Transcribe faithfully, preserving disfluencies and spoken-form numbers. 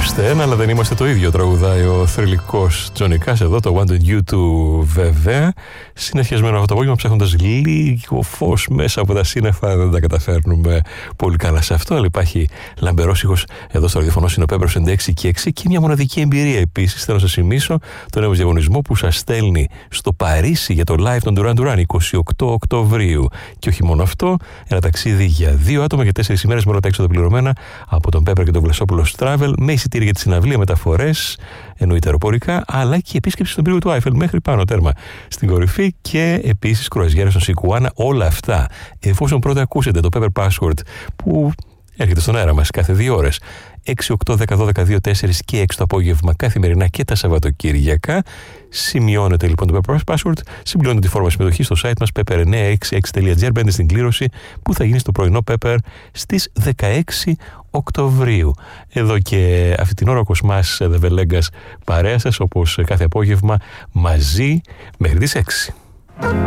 Είμαστε ένα, αλλά δεν είμαστε το ίδιο, τραγουδάει ο θρυλικός Τζονικάς εδώ, το Wanted You του βέβαια. Συνεχισμένο αυτό το απόγευμα, ψάχνοντας λίγο φως μέσα από τα σύννεφα, δεν τα καταφέρνουμε πολύ καλά σε αυτό, αλλά υπάρχει λαμπερός ήχος εδώ στο ραδιοφωνό Συνοπέμπρος ενενήντα έξι και έξι και μια μοναδική εμπειρία επίσης. Θέλω να σας θυμίσω τον νέο διαγωνισμό που σας στέλνει στο Παρίσι για το live των Duran Duran εικοστή ογδόη Οκτωβρίου. Και όχι μόνο αυτό, ένα ταξίδι για δύο άτομα για τέσσερις ημέρες με όλα τα έξοδα πληρωμένα από τον Πέπερ και τον Βλασόπουλος Travel, με εισιτήρια για τη συναυλία, μεταφορές, εννοείται αεροπορικά, αλλά και επίσκεψη στον πύργο του Άιφελ μέχρι πάνω τέρμα στην κορυφή και επίσης κρουαζιέρα στον Σικουάνα. Όλα αυτά, εφόσον πρώτα ακούσετε το Pepper Password που έρχεται στον αέρα μας κάθε δύο ώρες, έξι, οκτώ, δέκα, δώδεκα, δύο, τέσσερα και έξι το απόγευμα καθημερινά και τα Σαββατοκύριακα. Σημειώνετε λοιπόν το Pepper Password, συμπληρώνετε τη φόρμα συμμετοχή στο site μας pepper εννιακόσια εξήντα έξι τελεία τζι άρ, μπαίνετε στην κλήρωση που θα γίνει στο πρωινό Pepper στις δεκαέξι Οκτωβρίου. Εδώ και αυτή την ώρα ο Κοσμάς Δεβελέγκας παρέα σας, όπως κάθε απόγευμα, μαζί μέχρι τις έξι.